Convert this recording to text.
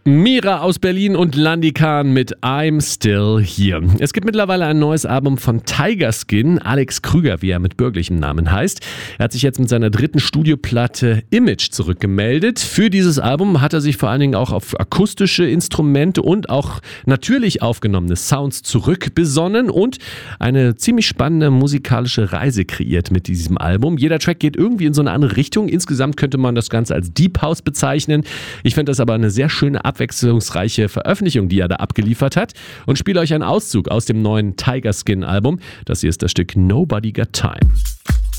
Mira aus Berlin und Landi Kahn mit I'm Still Here. Es gibt mittlerweile ein neues Album von Tigerskin, Alex Krüger, wie er mit bürgerlichem Namen heißt. Er hat sich jetzt mit seiner dritten Studioplatte Image zurückgemeldet. Für dieses Album hat er sich vor allen Dingen auch auf akustische Instrumente und auch natürlich aufgenommene Sounds zurückbesonnen und eine ziemlich spannende musikalische Reise kreiert mit diesem Album. Jeder Track geht irgendwie in so eine andere Richtung. Insgesamt könnte man das Ganze als Deep House bezeichnen. Ich finde das aber eine sehr schöne abwechslungsreiche Veröffentlichung, die er da abgeliefert hat, und spiele euch einen Auszug aus dem neuen Tigerskin-Album. Das hier ist das Stück Nobody Got Time.